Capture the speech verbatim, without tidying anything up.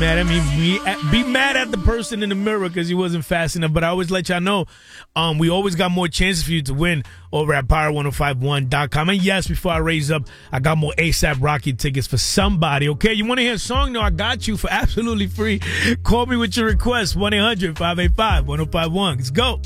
mad at me. Be, be mad at the person in the mirror because he wasn't fast enough. But I always let y'all know, um, we always got more chances for you to win over at power ten fifty-one dot com. And yes, before I raise up, I got more ASAP Rocky tickets for somebody. Okay, you want to hear a song? No, I got you for absolutely free. Call me with your request. one eight hundred five eight five one oh five one. Let's go.